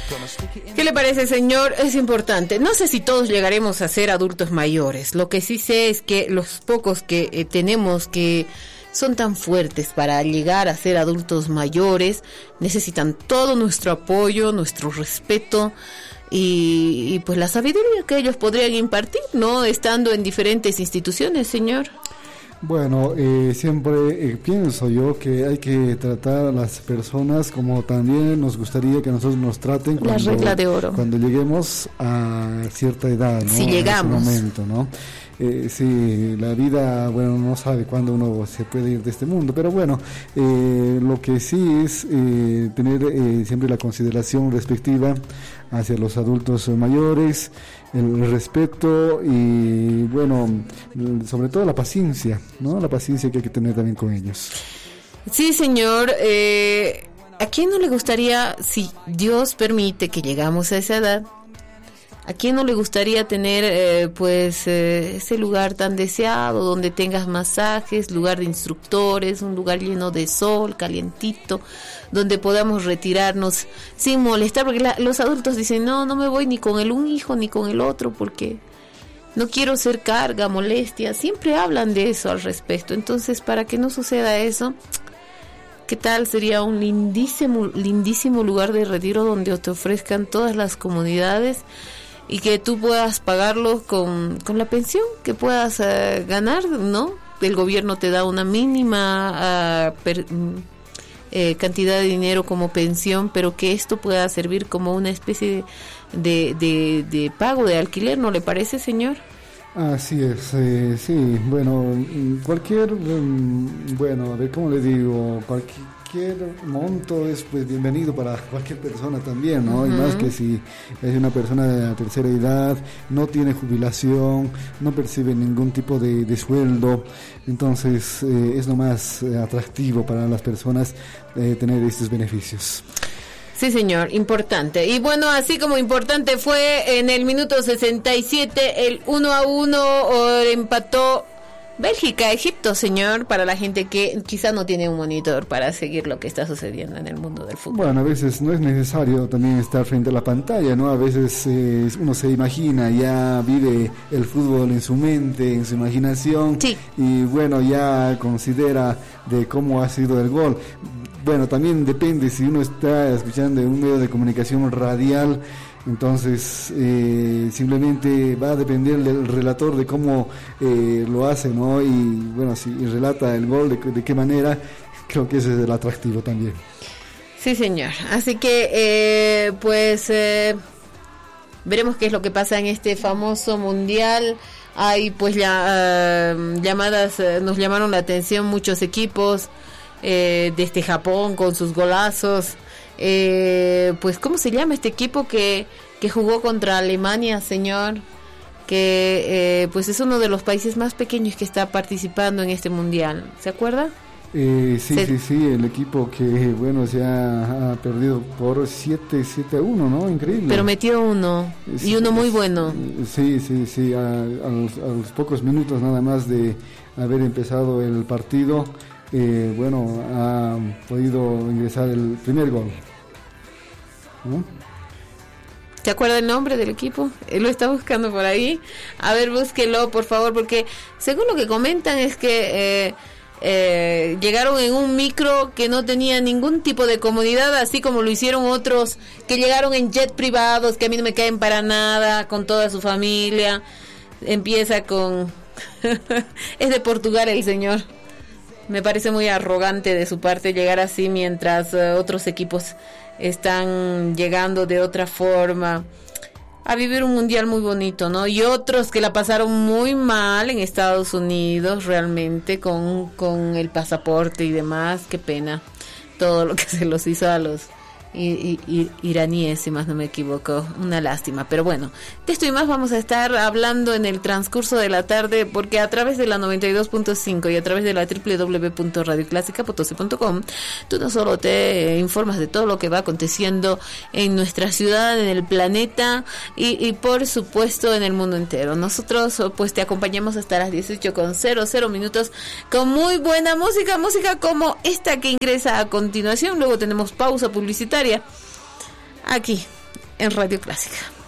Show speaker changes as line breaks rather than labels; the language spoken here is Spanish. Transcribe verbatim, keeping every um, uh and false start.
¿Qué le parece, señor? Es importante. No sé si todos llegaremos a ser adultos mayores. Lo que sí sé es que los pocos que eh, tenemos que son tan fuertes para llegar a ser adultos mayores necesitan todo nuestro apoyo, nuestro respeto y, y pues la sabiduría que ellos podrían impartir, ¿no? Estando en diferentes instituciones, señor.
Bueno, eh, siempre eh, pienso yo que hay que tratar a las personas como también nos gustaría que nosotros nos traten
la
cuando,
regla de oro.
Cuando lleguemos a cierta edad, ¿no?
Si llegamos.
En ese momento, ¿no? Eh, sí, la vida, bueno, no sabe cuándo uno se puede ir de este mundo, pero bueno, eh, lo que sí es eh, tener eh, siempre la consideración respectiva hacia los adultos mayores, el respeto y, bueno, sobre todo la paciencia, ¿no? La paciencia que hay que tener también con ellos.
Sí, señor. Eh, ¿a quién no le gustaría, si Dios permite que llegamos a esa edad, a quién no le gustaría tener eh, pues eh, ese lugar tan deseado donde tengas masajes, lugar de instructores, un lugar lleno de sol, calientito, donde podamos retirarnos sin molestar, porque la, los adultos dicen, no, no me voy ni con el un hijo ni con el otro porque no quiero ser carga, molestia, siempre hablan de eso al respecto. Entonces, para que no suceda eso, ¿qué tal? Sería un lindísimo, lindísimo lugar de retiro donde te ofrezcan todas las comodidades y que tú puedas pagarlo con, con la pensión que puedas uh, ganar, ¿no? El gobierno te da una mínima uh, per, eh, cantidad de dinero como pensión, pero que esto pueda servir como una especie de, de, de, de pago de alquiler, ¿no le parece, señor?
Así es, eh, sí, bueno, cualquier, bueno, a ver, ¿cómo le digo? Cualquier... Cualquier monto es pues bienvenido para cualquier persona también, ¿no? Uh-huh. Y más que si es una persona de la tercera edad, no tiene jubilación, no percibe ningún tipo de, de sueldo, entonces eh, es lo más eh, atractivo para las personas eh, tener estos beneficios.
Sí, señor, importante. Y bueno, así como importante fue en el minuto sesenta y siete el uno a uno, empató Bélgica, Egipto, señor, para la gente que quizá no tiene un monitor para seguir lo que está sucediendo en el mundo del fútbol.
Bueno, a veces no es necesario también estar frente a la pantalla, ¿no? A veces eh, uno se imagina, ya vive el fútbol en su mente, en su imaginación,
sí.
Y bueno, ya considera de cómo ha sido el gol. Bueno, también depende si uno está escuchando en un medio de comunicación radial. Entonces eh, simplemente va a depender del relator de cómo eh, lo hace, ¿no? Y bueno, si relata el gol, de, de qué manera, creo que ese es el atractivo también.
Sí, señor. Así que eh, pues eh, veremos qué es lo que pasa en este famoso mundial. Hay pues ya uh, llamadas, uh, nos llamaron la atención muchos equipos eh, desde Japón con sus golazos. Eh, pues ¿cómo se llama este equipo que, que jugó contra Alemania, señor? Que eh, pues es uno de los países más pequeños que está participando en este mundial, ¿se acuerda?
Eh, sí,
se...
sí, sí, el equipo que bueno se ha, ha perdido por siete a uno, ¿no? Increíble.
Pero metió uno, sí, y uno muy bueno.
Sí, sí, sí, a, a, los, a los pocos minutos nada más de haber empezado el partido, eh, bueno, ha podido ingresar el primer gol. ¿No?
¿Se acuerda el nombre del equipo? Él lo está buscando por ahí. A ver, búsquelo, por favor, porque según lo que comentan es que eh, eh, llegaron en un micro que no tenía ningún tipo de comodidad, así como lo hicieron otros que llegaron en jet privados, que a mí no me caen para nada, con toda su familia. Empieza con... es de Portugal el señor. Me parece muy arrogante de su parte llegar así mientras uh, otros equipos están llegando de otra forma a vivir un mundial muy bonito, ¿no? Y otros que la pasaron muy mal en Estados Unidos, realmente, con, con el pasaporte y demás. Qué pena todo lo que se los hizo a los y, y, y, iraníes, si más no me equivoco. Una lástima, pero bueno, de esto y más vamos a estar hablando en el transcurso de la tarde, porque a través de la noventa y dos punto cinco y a través de la doble u doble u doble u punto radio clásica potosí punto com tú no solo te informas de todo lo que va aconteciendo en nuestra ciudad, en el planeta y, y por supuesto en el mundo entero. Nosotros pues te acompañamos hasta las dieciocho con cero cero minutos con muy buena música, música como esta que ingresa a continuación. Luego tenemos pausa publicitaria aquí en Radio Clásica.